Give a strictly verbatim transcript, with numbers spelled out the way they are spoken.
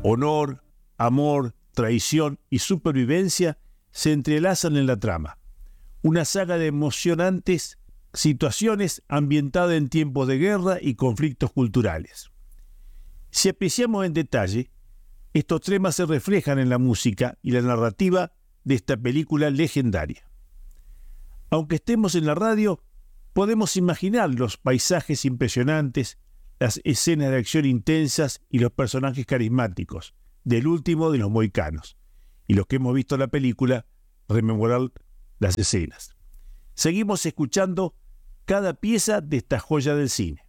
Honor, amor, traición y supervivencia se entrelazan en la trama. Una saga de emocionantes situaciones ambientada en tiempos de guerra y conflictos culturales. Si apreciamos en detalle, estos temas se reflejan en la música y la narrativa de esta película legendaria. Aunque estemos en la radio, podemos imaginar los paisajes impresionantes, las escenas de acción intensas y los personajes carismáticos del último de los mohicanos, y los que hemos visto la película, rememorar las escenas. Seguimos escuchando cada pieza de esta joya del cine.